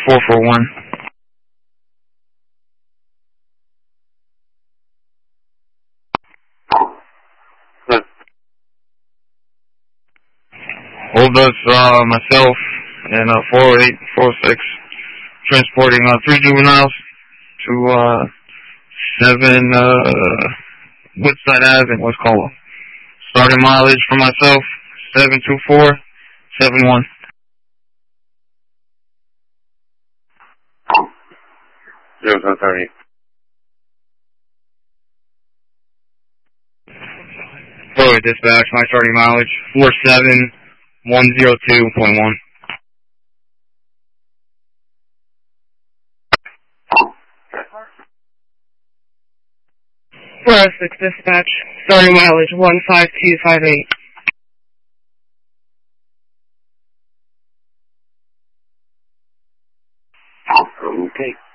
441. Hold us, myself, and 408, 406, transporting 3 juveniles to 7 Woodside Ave in West Caldwell. Starting mileage for myself, 72471. Zero 30. Forward dispatch, my starting mileage, 47102.1. 406 dispatch, starting mileage 15258. Okay.